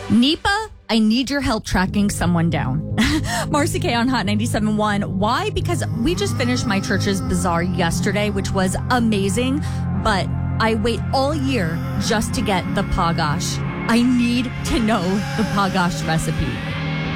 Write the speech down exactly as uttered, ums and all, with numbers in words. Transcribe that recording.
Nipa, I need your help tracking someone down. Marcy K on Hot ninety-seven point one. Why? Because we just finished my church's bazaar yesterday, which was amazing, but I wait all year just to get the pagash. I need to know the pagash recipe.